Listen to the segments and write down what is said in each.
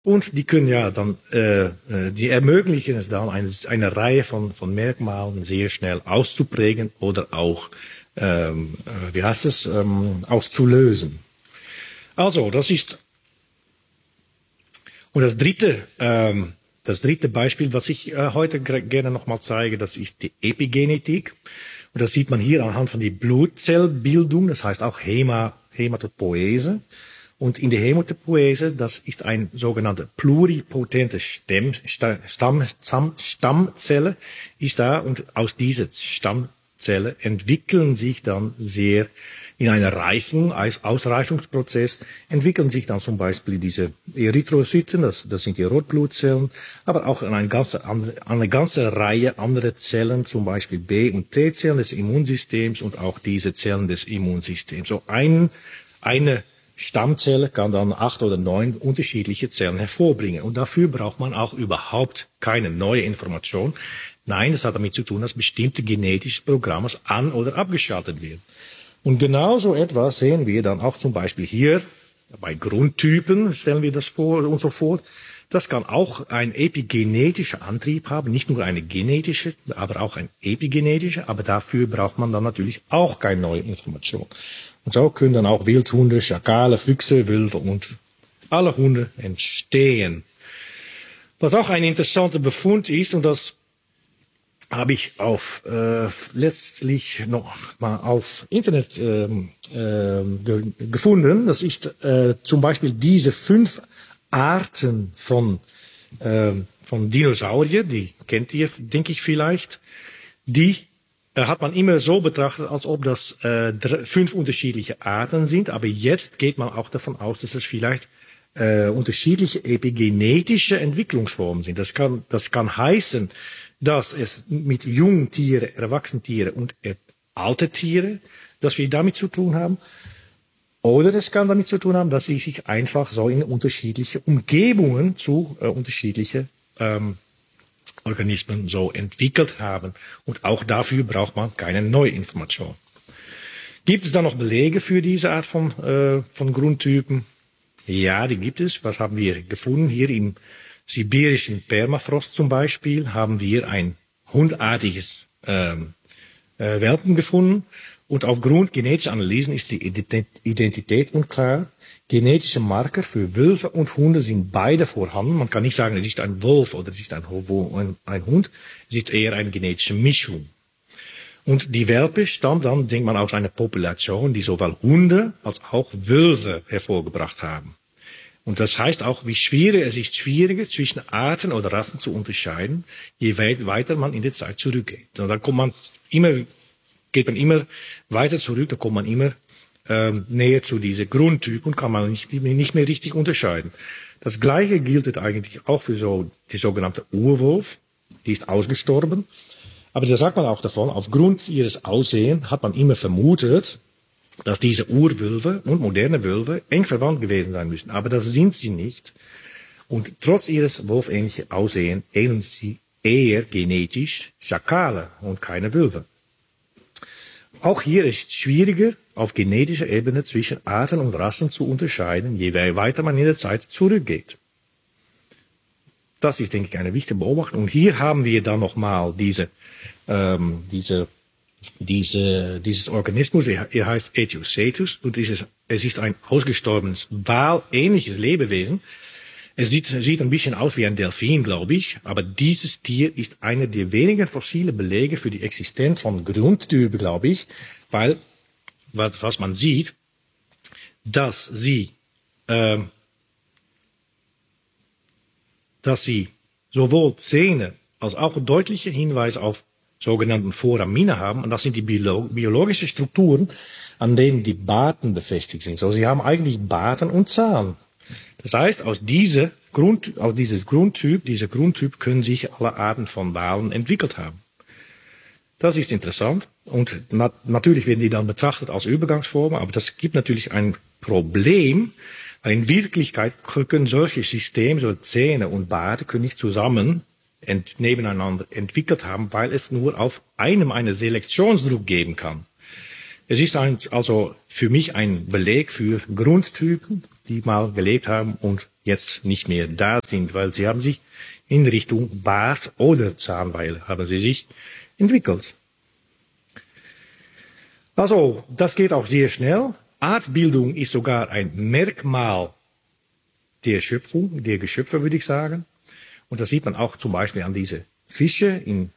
Und die können ja dann, die ermöglichen es dann, eine Reihe von Merkmalen sehr schnell auszuprägen oder auch, auszulösen. Also, und das dritte Beispiel, was ich heute gerne nochmal zeige, das ist die Epigenetik. Und das sieht man hier anhand von der Blutzellbildung, das heißt auch Hämatopoese. Und in der Hämatopoese, das ist ein sogenannte pluripotente Stammzelle, ist da, und aus dieser Stammzelle entwickeln sich dann in einer Ausreifungsprozess, entwickeln sich dann zum Beispiel diese Erythrozyten, das sind die Rotblutzellen, aber auch eine ganze Reihe anderer Zellen, zum Beispiel B- und T-Zellen des Immunsystems und auch diese Zellen des Immunsystems. So eine Stammzelle kann dann 8 oder 9 unterschiedliche Zellen hervorbringen. Und dafür braucht man auch überhaupt keine neue Information. Nein, das hat damit zu tun, dass bestimmte genetische Programme an- oder abgeschaltet werden. Und genauso etwas sehen wir dann auch zum Beispiel hier bei Grundtypen, stellen wir das uns so vor. Das kann auch ein epigenetischer Antrieb haben, nicht nur eine genetische, aber auch ein epigenetischer. Aber dafür braucht man dann natürlich auch keine neue Information. Und so können dann auch Wildhunde, Schakale, Füchse, Wölfe und alle Hunde entstehen. Was auch ein interessanter Befund ist, und das habe ich letztlich noch mal auf Internet gefunden. Das ist zum Beispiel diese 5 Arten von Dinosaurier, die kennt ihr, denke ich vielleicht, die hat man immer so betrachtet, als ob das 5 unterschiedliche Arten sind. Aber jetzt geht man auch davon aus, dass es vielleicht unterschiedliche epigenetische Entwicklungsformen sind. Das kann heißen, dass es mit jungen Tieren, erwachsenen Tieren und alte Tiere, dass wir damit zu tun haben. Oder es kann damit zu tun haben, dass sie sich einfach so in unterschiedliche Umgebungen zu unterschiedliche Organismen so entwickelt haben. Und auch dafür braucht man keine neue Information. Gibt es da noch Belege für diese Art von Grundtypen? Ja, die gibt es. Was haben wir gefunden? Hier im sibirischen Permafrost zum Beispiel haben wir ein hundartiges Welpen gefunden. Und aufgrund genetischer Analysen ist die Identität unklar. Genetische Marker für Wölfe und Hunde sind beide vorhanden. Man kann nicht sagen, es ist ein Wolf oder es ist ein Hund. Es ist eher eine genetische Mischung. Und die Welpe stammt dann, denkt man, aus einer Population, die sowohl Hunde als auch Wölfe hervorgebracht haben. Und das heißt auch, es ist schwieriger zwischen Arten oder Rassen zu unterscheiden, je weiter man in der Zeit zurückgeht. Und dann geht man immer weiter zurück, da kommt man immer näher zu diesem Grundtyp und kann man nicht mehr richtig unterscheiden. Das Gleiche gilt eigentlich auch für die sogenannte Urwolf. Die ist ausgestorben. Aber da sagt man auch davon, aufgrund ihres Aussehens hat man immer vermutet, dass diese Urwölfe und moderne Wölfe eng verwandt gewesen sein müssen. Aber das sind sie nicht. Und trotz ihres wolfähnlichen Aussehens ähneln sie eher genetisch Schakale und keine Wölfe. Auch hier ist es schwieriger, auf genetischer Ebene zwischen Arten und Rassen zu unterscheiden, je weiter man in der Zeit zurückgeht. Das ist, denke ich, eine wichtige Beobachtung. Und hier haben wir dann nochmal dieses Organismus, er heißt Etiocetus, und es ist ein ausgestorbenes walähnliches Lebewesen. Es sieht ein bisschen aus wie ein Delfin, glaube ich, aber dieses Tier ist einer der wenigen fossile Belege für die Existenz von Grundtypen, glaube ich, weil was man sieht, dass sie sowohl Zähne als auch deutliche Hinweise auf sogenannten Foramine haben, und das sind die biologischen Strukturen, an denen die Barten befestigt sind. So, sie haben eigentlich Barten und Zahn. Das heißt, aus diesem Grundtyp können sich alle Arten von Walen entwickelt haben. Das ist interessant. Und natürlich werden die dann betrachtet als Übergangsformen, aber das gibt natürlich ein Problem, weil in Wirklichkeit können solche Systeme, so Zähne und Barte, können nicht zusammen nebeneinander entwickelt haben, weil es nur auf einem einen Selektionsdruck geben kann. Es ist also für mich ein Beleg für Grundtypen, die mal gelebt haben und jetzt nicht mehr da sind, weil sie haben sich in Richtung Bart oder Zahnweile haben sie sich entwickelt. Also, das geht auch sehr schnell. Artbildung ist sogar ein Merkmal der Schöpfung, der Geschöpfe, würde ich sagen. Und das sieht man auch zum Beispiel an diese Fische in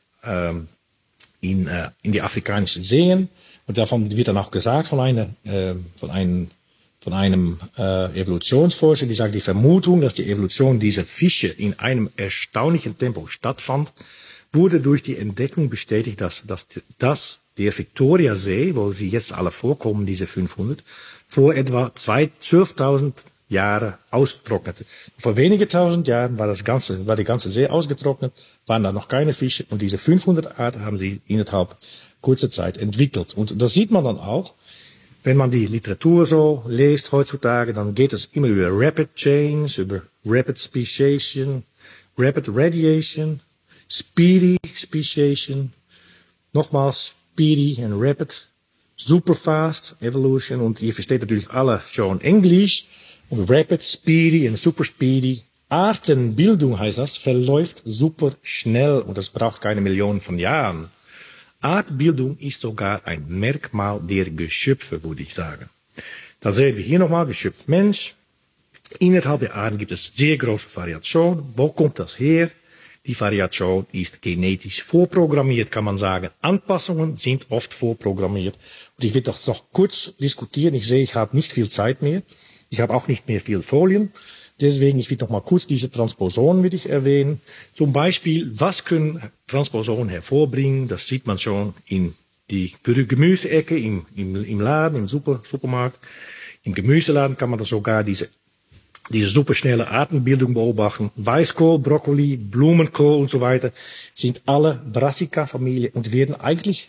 die afrikanischen Seen. Und davon wird dann auch gesagt von einem Evolutionsforscher, die sagt, die Vermutung, dass die Evolution dieser Fische in einem erstaunlichen Tempo stattfand, wurde durch die Entdeckung bestätigt, dass der Victoriasee, wo sie jetzt alle vorkommen, diese 500, vor etwa 12.000 Jahre austrocknete. Vor wenige tausend Jahren war die ganze See ausgetrocknet, waren da noch keine Fische und diese 500 Arten haben sie innerhalb kurzer Zeit entwickelt. Und das sieht man dann auch, wenn man die Literatur so liest heutzutage, dann geht es immer über Rapid Change, über Rapid Speciation, Rapid Radiation, Speedy Speciation, nochmals Speedy and Rapid, Superfast Evolution und ihr versteht natürlich alle schon Englisch. Und Rapid, Speedy und Super Speedy. Artenbildung heißt das, verläuft super schnell und das braucht keine Millionen von Jahren. Artbildung ist sogar ein Merkmal der Geschöpfe, würde ich sagen. Da sehen wir hier nochmal Geschöpf Mensch. Innerhalb der Arten gibt es sehr große Variation. Wo kommt das her? Die Variation ist genetisch vorprogrammiert, kann man sagen. Anpassungen sind oft vorprogrammiert. Und ich will das noch kurz diskutieren. Ich sehe, ich habe nicht viel Zeit mehr. Ich habe auch nicht mehr viel Folien. Deswegen, ich will noch mal kurz diese Transposonen will ich erwähnen. Zum Beispiel, was können Transposonen hervorbringen? Das sieht man schon in die Gemüseecke im Laden, im Supermarkt. Im Gemüseladen kann man da sogar diese superschnelle Artenbildung beobachten. Weißkohl, Brokkoli, Blumenkohl und so weiter sind alle Brassica-Familie und werden eigentlich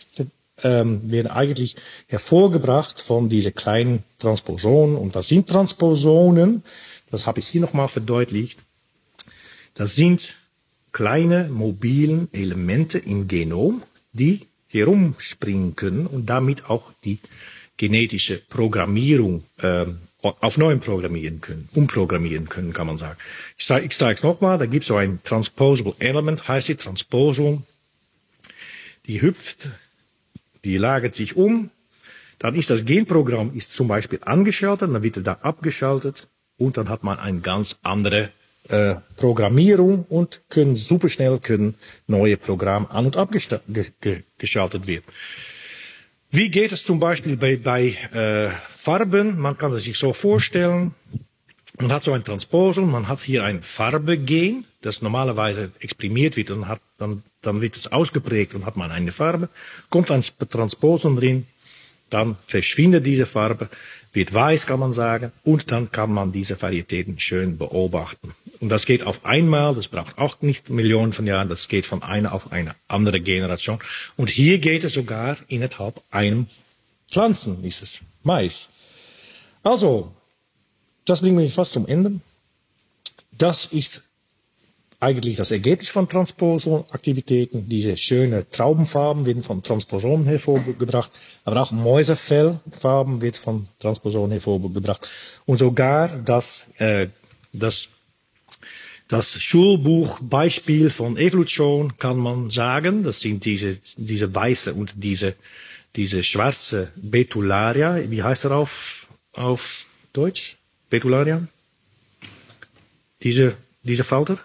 hervorgebracht von diese kleinen Transposonen. Und das sind Transposonen, das habe ich hier nochmal verdeutlicht. Das sind kleine mobilen Elemente im Genom, die herumspringen können und damit auch die genetische Programmierung auf neu umprogrammieren können, kann man sagen. Ich zeige es nochmal, da gibt es so ein Transposable Element, heißt die Transposon. Die hüpft, die lagert sich um, dann ist das Genprogramm zum Beispiel angeschaltet, dann wird es da abgeschaltet und dann hat man eine ganz andere Programmierung und superschnell können neue Programme an- und abgeschaltet werden. Wie geht es zum Beispiel bei Farben? Man kann es sich so vorstellen, man hat so ein Transposon, man hat hier ein Farbegen, das normalerweise exprimiert wird und dann wird es ausgeprägt und hat man eine Farbe, kommt ein Transposon drin, dann verschwindet diese Farbe, wird weiß, kann man sagen, und dann kann man diese Varietäten schön beobachten. Und das geht auf einmal, das braucht auch nicht Millionen von Jahren, das geht von einer auf eine andere Generation. Und hier geht es sogar innerhalb einem Pflanzen, ist es Mais. Also, das bringt mich fast zum Ende. Das ist eigentlich das Ergebnis von Transposonaktivitäten. Diese schönen Traubenfarben werden von Transposonen hervorgebracht, aber auch Mäusefellfarben wird von Transposonen hervorgebracht. Und sogar das Schulbuchbeispiel von Evolution kann man sagen, das sind diese weiße und diese schwarze Betularia. Wie heißt er auf Deutsch? Betularia? Diese Falter?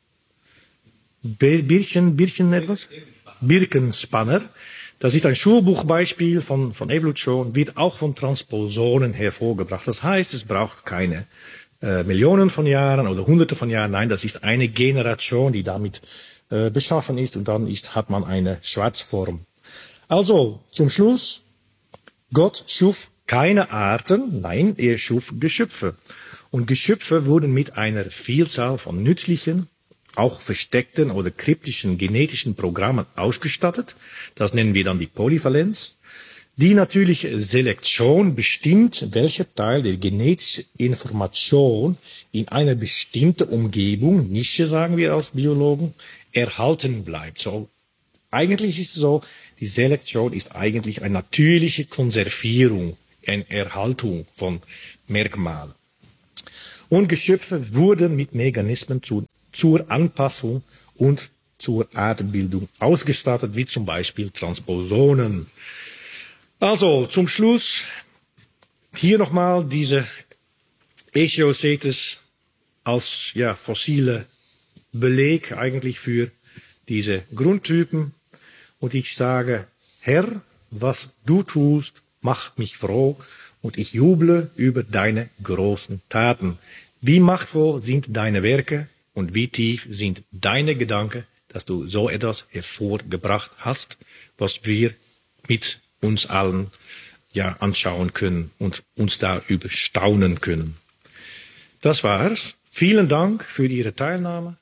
Birchen etwas? Birkenspanner. Das ist ein Schulbuchbeispiel von Evolution, wird auch von Transposonen hervorgebracht. Das heißt, es braucht keine Millionen von Jahren oder Hunderte von Jahren. Nein, das ist eine Generation, die damit beschaffen ist und dann hat man eine Schwarzform. Also, zum Schluss, Gott schuf keine Arten, nein, er schuf Geschöpfe. Und Geschöpfe wurden mit einer Vielzahl von nützlichen, auch versteckten oder kryptischen genetischen Programmen ausgestattet. Das nennen wir dann die Polyvalenz. Die natürliche Selektion bestimmt, welcher Teil der genetischen Information in einer bestimmten Umgebung, Nische sagen wir als Biologen, erhalten bleibt. So, eigentlich ist es so, die Selektion ist eigentlich eine natürliche Konservierung, eine Erhaltung von Merkmalen. Und Geschöpfe wurden mit Mechanismen zur Anpassung und zur Artbildung ausgestattet, wie zum Beispiel Transposonen. Also zum Schluss hier nochmal diese Eschiocetes als fossile Beleg eigentlich für diese Grundtypen. Und ich sage, Herr, was du tust, macht mich froh und ich juble über deine großen Taten. Wie machtvoll sind deine Werke und wie tief sind deine Gedanken, dass du so etwas hervorgebracht hast, was wir mit uns allen anschauen können und uns darüber staunen können. Das war's. Vielen Dank für Ihre Teilnahme.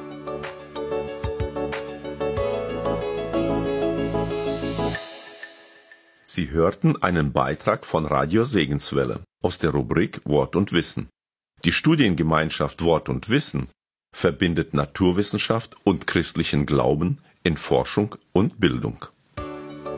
Sie hörten einen Beitrag von Radio Segenswelle aus der Rubrik Wort und Wissen. Die Studiengemeinschaft Wort und Wissen verbindet Naturwissenschaft und christlichen Glauben in Forschung und Bildung.